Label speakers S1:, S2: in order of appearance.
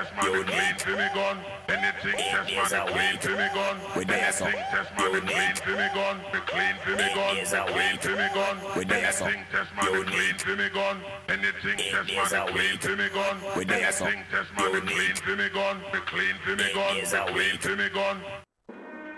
S1: test man, the clean for me gun. Anything test man, the clean for me gun. Anything test man, the clean for me gun. The clean for me gun, the clean for me gun. Anything test man, the clean for me gun. Anything test man, the clean for me gun. Anything test man, the clean for me gun. The clean for me gun, the clean for me gun.